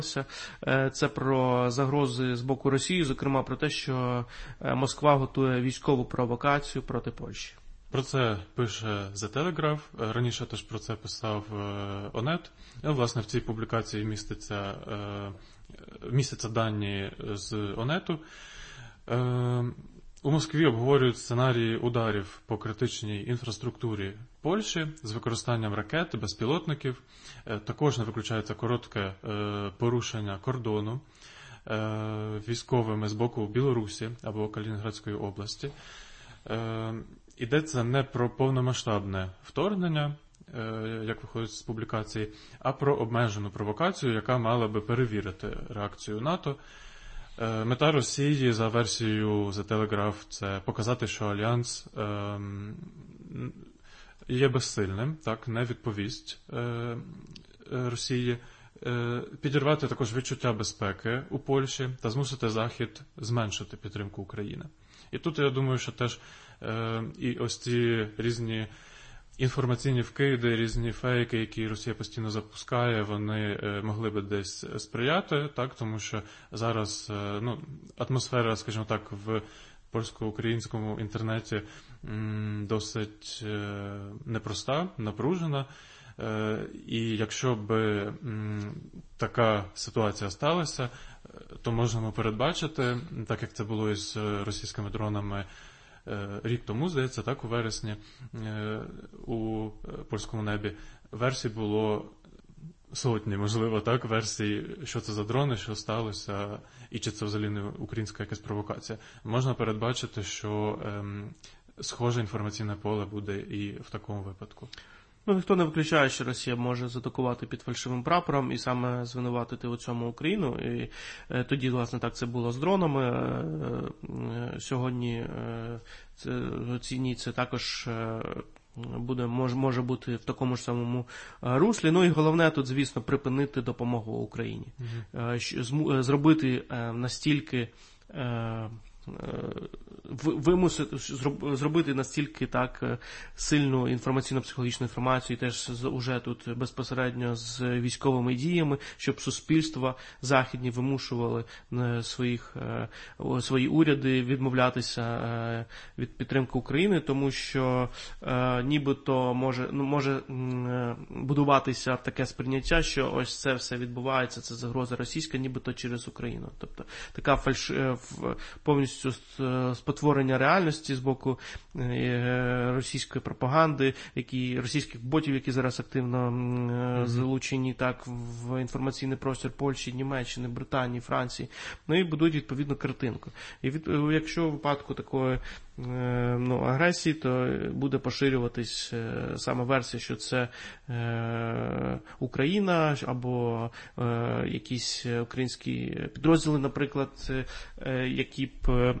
Це про загрози з боку Росії, зокрема про те, що Москва готує військову провокацію проти Польщі. Про це пише The Telegraph, раніше теж про це писав ОНЕТ. Власне, в цій публікації містяться дані з ОНЕТу. У Москві обговорюють сценарії ударів по критичній інфраструктурі Польщі з використанням ракет, безпілотників. Також не виключається коротке порушення кордону військовими з боку Білорусі або Калінінградської області. Йдеться не про повномасштабне вторгнення, як виходить з публікації, а про обмежену провокацію, яка мала би перевірити реакцію НАТО. Мета Росії, за версією The Telegraph, це показати, що Альянс є безсильним, так, не відповість Росії, підірвати також відчуття безпеки у Польщі та змусити Захід зменшити підтримку України. І тут, я думаю, що теж і ось ці різні інформаційні вкиди, різні фейки, які Росія постійно запускає, вони могли би десь сприяти, так, тому що зараз атмосфера, скажімо так, в польсько-українському інтернеті досить непроста, напружена. І якщо б така ситуація сталася, то можемо передбачити, так як це було із російськими дронами рік тому, здається, так, у вересні у польському небі, версій було сотні, можливо, так, версій, що це за дрони, що сталося, і чи це взагалі не українська якась провокація. Можна передбачити, що схоже інформаційне поле буде і в такому випадку. Ніхто не виключає, що Росія може заатакувати під фальшивим прапором і саме звинуватити у цьому Україну. І тоді, власне, так це було з дронами. Сьогодні це також може бути в такому ж самому руслі. Ну і головне тут, звісно, припинити допомогу Україні. Зробити настільки зробити настільки так сильну інформаційно-психологічну інформацію, теж уже тут безпосередньо з військовими діями, щоб суспільства західні вимушували свої уряди відмовлятися від підтримки України, тому що нібито може будуватися таке сприйняття, що ось це все відбувається, це загроза російська, нібито через Україну. Тобто така повністю спотворення реальності з боку російської пропаганди, російських ботів, які зараз активно залучені так в інформаційний простір Польщі, Німеччини, Британії, Франції. Ну і будують відповідну картинку. І якщо в випадку такої агресії, то буде поширюватись саме версія, що це Україна або якісь українські підрозділи, наприклад, які б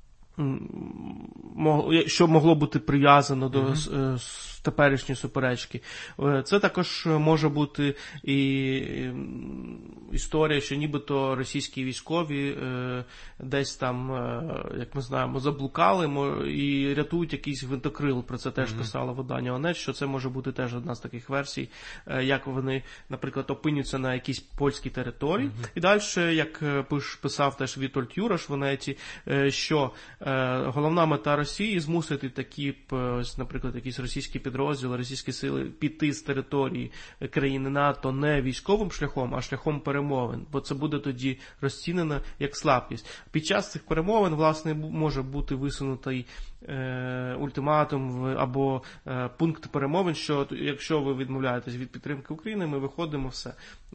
що могло бути прив'язано до теперішньої суперечки. Це також може бути і історія, що нібито російські військові десь там, як ми знаємо, заблукали і рятують якийсь гвинтокрил. Про це теж писало видання ОНЕТ, що це може бути теж одна з таких версій, як вони, наприклад, опиняться на якійсь польській території. І далі, як писав теж Вітольд Юраш в ОНЕТі, що головна мета Росії змусити такі, наприклад, якісь російські підрозділи, російські сили піти з території країни НАТО не військовим шляхом, а шляхом перемовин, бо це буде тоді розцінено як слабкість. Під час цих перемовин, власне, може бути висунутий ультиматум або пункт перемовин, що якщо ви відмовляєтесь від підтримки України, ми виходимо, все.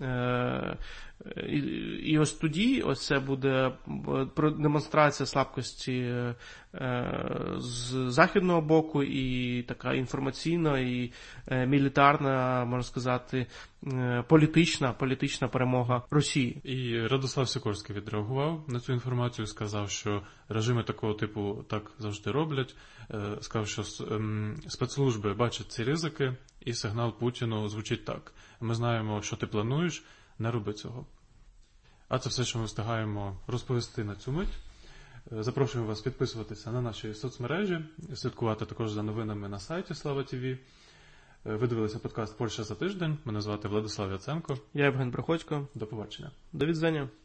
І ось тоді ось це буде демонстрація слабкості з західного боку і така інформаційна і мілітарна, можна сказати, політична перемога Росії. І Радослав Сікорський відреагував на цю інформацію, сказав, що режими такого типу так завжди роблять, сказав, що спецслужби бачать ці ризики, і сигнал Путіну звучить так: ми знаємо, що ти плануєш, не роби цього. А це все, що ми встигаємо розповісти на цю мить. Запрошуємо вас підписуватися на наші соцмережі, слідкувати також за новинами на сайті Слава ТВ. Ви дивилися подкаст «Польща за тиждень». Мене звати Владислав Яценко. Я Євген Приходько. До побачення. До відзення.